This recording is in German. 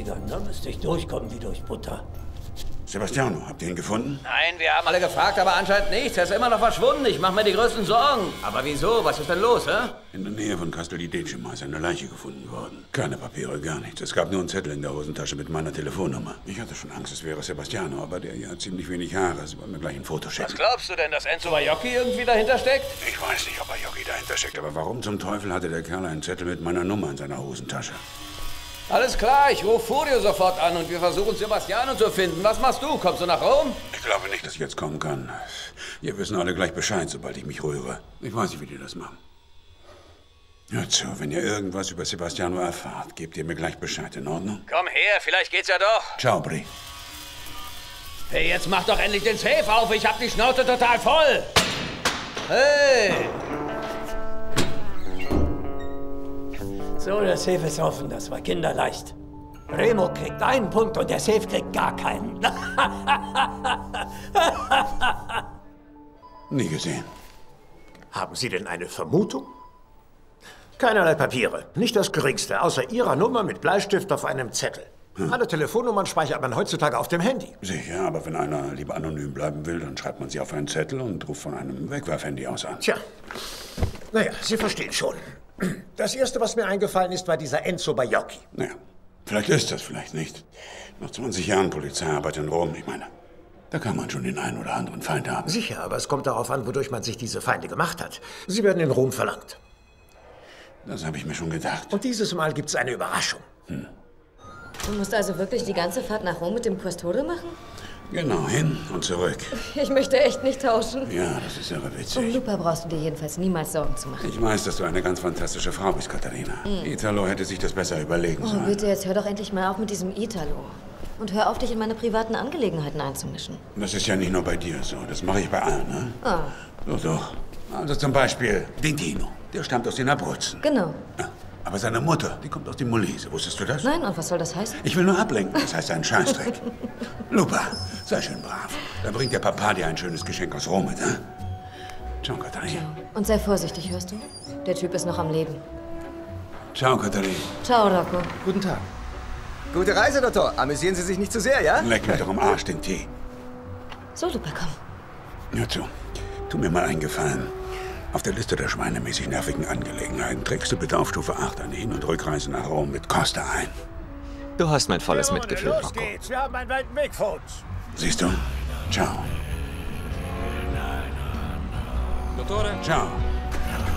gegangen. Da müsste ich durchkommen wie durch Butter. Sebastiano, habt ihr ihn gefunden? Nein, wir haben alle gefragt, aber anscheinend nichts. Er ist immer noch verschwunden. Ich mache mir die größten Sorgen. Aber wieso? Was ist denn los, hä? In der Nähe von Castel di Decima ist eine Leiche gefunden worden. Keine Papiere, gar nichts. Es gab nur einen Zettel in der Hosentasche mit meiner Telefonnummer. Ich hatte schon Angst, es wäre Sebastiano, aber der hier hat ziemlich wenig Haare. Sie wollen mir gleich ein Foto schicken. Was glaubst du denn, dass Enzo Baiocchi irgendwie dahinter steckt? Ich weiß nicht, ob Baiocchi dahinter steckt, aber warum zum Teufel hatte der Kerl einen Zettel mit meiner Nummer in seiner Hosentasche? Alles klar, ich rufe Furio sofort an und wir versuchen Sebastiano zu finden. Was machst du? Kommst du nach Rom? Ich glaube nicht, dass ich jetzt kommen kann. Ihr wissen alle gleich Bescheid, sobald ich mich rühre. Ich weiß nicht, wie die das machen. Hört zu, wenn ihr irgendwas über Sebastiano erfahrt, gebt ihr mir gleich Bescheid, in Ordnung? Komm her, vielleicht geht's ja doch. Ciao, Bri. Hey, jetzt mach doch endlich den Safe auf. Ich hab die Schnauze total voll. Hey! So, der Safe ist offen. Das war kinderleicht. Remo kriegt einen Punkt und der Safe kriegt gar keinen. Nie gesehen. Haben Sie denn eine Vermutung? Keinerlei Papiere. Nicht das Geringste, außer Ihrer Nummer mit Bleistift auf einem Zettel. Alle Telefonnummern speichert man heutzutage auf dem Handy. Sicher, aber wenn einer lieber anonym bleiben will, dann schreibt man sie auf einen Zettel und ruft von einem Wegwerfhandy aus an. Tja, naja, Sie verstehen schon. Das Erste, was mir eingefallen ist, war dieser Enzo Baiocchi. Naja, vielleicht ist das, vielleicht nicht. Nach 20 Jahren Polizeiarbeit in Rom, ich meine, da kann man schon den einen oder anderen Feind haben. Sicher, aber es kommt darauf an, wodurch man sich diese Feinde gemacht hat. Sie werden in Rom verlangt. Das habe ich mir schon gedacht. Und dieses Mal gibt es eine Überraschung. Du musst also wirklich die ganze Fahrt nach Rom mit dem Questore machen? Genau, hin und zurück. Ich möchte echt nicht tauschen. Ja, das ist irre Um witzig. Lupa brauchst du dir jedenfalls niemals Sorgen zu machen. Ich weiß, dass du eine ganz fantastische Frau bist, Katharina. Italo hätte sich das besser überlegen Oh, sollen. bitte, jetzt hör doch endlich mal auf mit diesem Italo. Und hör auf, dich in meine privaten Angelegenheiten einzumischen. Das ist ja nicht nur bei dir so. Das mache ich bei allen, ne? Ah, Doch, doch. Also zum Beispiel den Dino. Der stammt aus den Abruzzen. genau. Ja, aber seine Mutter, die kommt aus dem Molise. Wusstest du das? Nein, und was soll das heißen? Ich will nur ablenken. Das heißt einen Scheißdreck. Lupa, sei schön brav. Da bringt der Papa dir ein schönes Geschenk aus Rom mit, ne? Ciao, Katharina. Und sei vorsichtig, hörst du? Der Typ ist noch am Leben. Ciao, Katharina. Ciao, Rocco. Guten Tag. Gute Reise, Doktor. Amüsieren Sie sich nicht zu sehr, ja? Leck mir doch am Arsch den Tee. So, Lupa, komm. Hör zu. Tu mir mal einen Gefallen. Auf der Liste der schweinemäßig nervigen Angelegenheiten trägst du bitte auf Stufe 8 eine Hin- und Rückreise nach Rom mit Costa ein. Du hast mein volles Mitgefühl, Los Rocco. geht's, wir haben einen weiten Weg vor uns. Siehst du? Ciao. Dottore? Ciao.